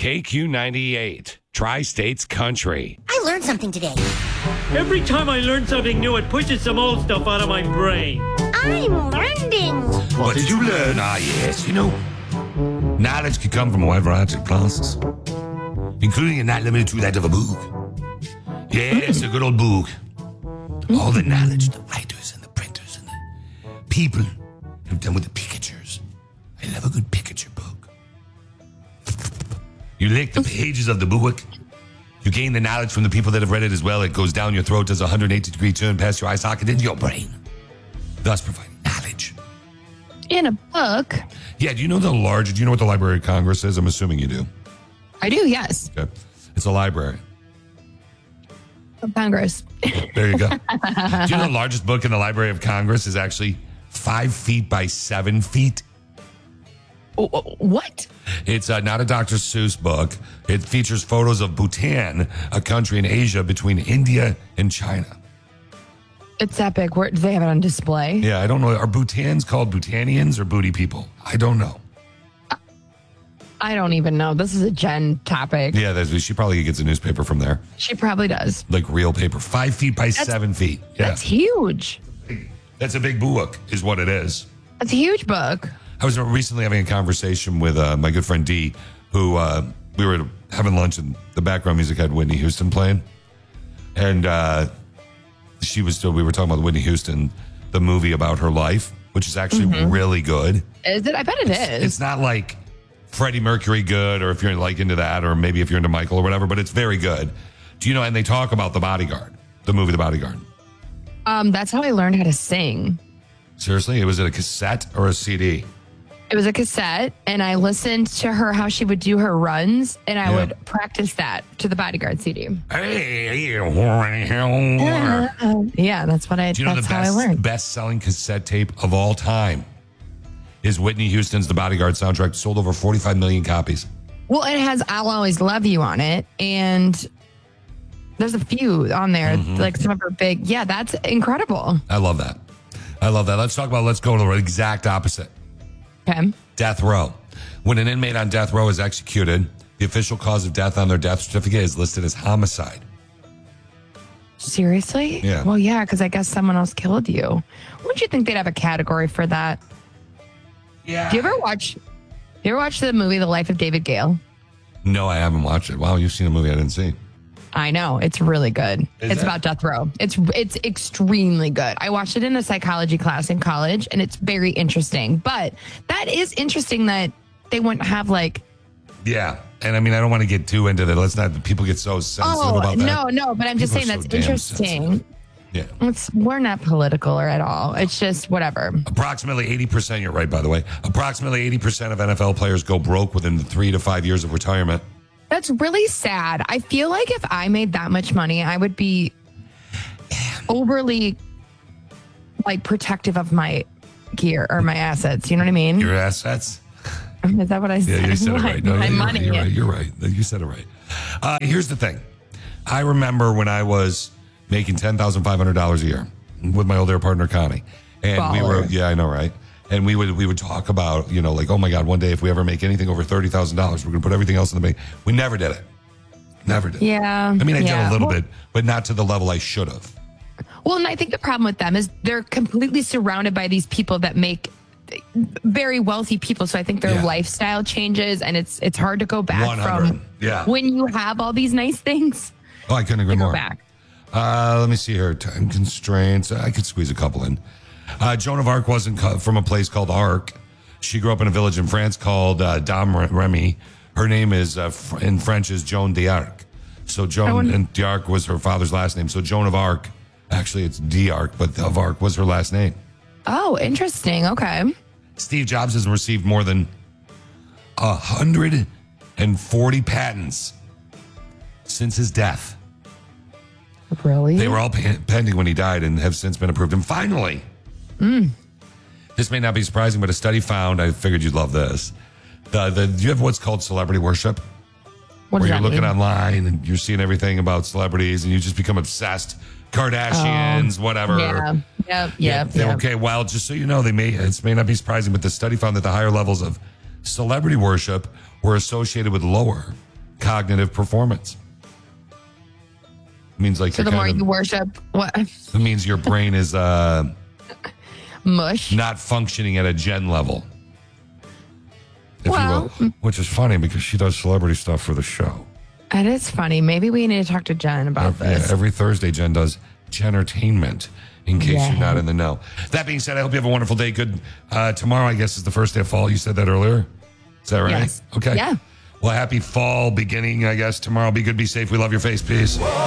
KQ98, Tri-States Country. I learned something today. Every time I learn something new, it pushes some old stuff out of my brain. I'm learning. What did you learn? Ah, yes, knowledge can come from a wide variety of places, including and not limited to that of a book. Yes, a good old book. All the knowledge the writers and the printers and the people have done with the pictures. I love a good picture book. You lick the pages of the book. You gain the knowledge from the people that have read it as well. It goes down your throat, does a 180-degree turn past your eye socket into your brain, thus providing knowledge. In a book? Yeah, do you know what the Library of Congress is? I'm assuming you do. I do, yes. Okay. It's a library. Of Congress. There you go. Do you know the largest book in the Library of Congress is actually 5 feet by 7 feet? What? It's not a Dr. Seuss book. It features photos of Bhutan, a country in Asia between India and China. It's epic. Where do they have it on display? Yeah, I don't know. Are Bhutans called Bhutanians or booty people? I don't know. I don't even know. This is a Jen topic. Yeah, she probably gets a newspaper from there. She probably does. Like real paper. 5 feet by 7 feet. Yeah. That's huge. That's a big book, is what it is. That's a huge book. I was recently having a conversation with my good friend Dee, who we were having lunch and the background music had Whitney Houston playing. And we were talking about Whitney Houston, the movie about her life, which is actually really good. Is it? I bet it is. It's not like Freddie Mercury good, or if you're like into that, or maybe if you're into Michael or whatever, but it's very good. Do you know, and they talk about The Bodyguard, the movie The Bodyguard. That's how I learned how to sing. Seriously? Was it a cassette or a CD? It was a cassette, and I listened to her how she would do her runs, and I would practice that to the Bodyguard CD. Yeah, that's what Do you know how I learned. The best-selling cassette tape of all time is Whitney Houston's The Bodyguard soundtrack. Sold over 45 million copies. Well, it has "I'll Always Love You" on it, and there's a few on there, like some of her big. Yeah, that's incredible. I love that. Let's go to the exact opposite. Okay. Death row. When an inmate on death row is executed, the official cause of death on their death certificate is listed as homicide. Seriously? Yeah. Well, yeah, because I guess someone else killed you. Wouldn't you think they'd have a category for that? Yeah. Do you ever watch the movie The Life of David Gale? No, I haven't watched it. Wow, you've seen a movie I didn't see. I know. It's really good. It's about death row. It's extremely good. I watched it in a psychology class in college, and it's very interesting. But that is interesting that they wouldn't have Yeah. And I mean, I don't want to get too into that. Let's not, people get so sensitive about that. No, but I'm just saying that's interesting. Yeah. We're not political or at all. It's just whatever. Approximately 80%, you're right, by the way. Approximately 80% of NFL players go broke within 3 to 5 years of retirement. That's really sad. I feel like if I made that much money, I would be overly protective of my gear or my assets. You know what I mean? Your assets? Is that what I said? Yeah, you said it right. No, my you're money. Right, you're right. You said it right. Here's the thing. I remember when I was making $10,500 a year with my old air partner, Connie. And Baller. I know, right? And we would talk about, oh my God, one day if we ever make anything over $30,000, we're going to put everything else in the bank. We never did it. Never did. Yeah. I mean, I did a little bit, but not to the level I should have. Well, and I think the problem with them is they're completely surrounded by these people that make very wealthy people. So I think their lifestyle changes, and it's hard to go back 100. from when you have all these nice things. Oh, I couldn't agree more. Go back. Let me see here. Time constraints. I could squeeze a couple in. Joan of Arc wasn't from a place called Arc. She grew up in a village in France called Dame Remy. Her name is, in French, is Joan d'Arc. So Joan d'Arc was her father's last name. So Joan of Arc, actually it's d'Arc, but of Arc was her last name. Oh, interesting. Okay. Steve Jobs has received more than 140 patents since his death. Really? They were all pending when he died and have since been approved. And finally, this may not be surprising, but a study found, I figured you'd love this. Do you have what's called celebrity worship? Where you're looking online and you're seeing everything about celebrities and you just become obsessed. Kardashians, whatever. Yeah. Okay, well, just so you know, it may not be surprising, but the study found that the higher levels of celebrity worship were associated with lower cognitive performance. It means like So the more you worship, what? it means your brain is Mush. not functioning at a gen level. If Well- you will, which is funny because she does celebrity stuff for the show. That is funny. Maybe we need to talk to Jen about this. Every Thursday, Jen does Jentertainment, in case you're not in the know. That being said, I hope you have a wonderful day. Good. Tomorrow, I guess, is the first day of fall. You said that earlier. Is that right? Yes. Okay. Yeah. Well, happy fall beginning, I guess. Tomorrow, be good, be safe. We love your face. Peace.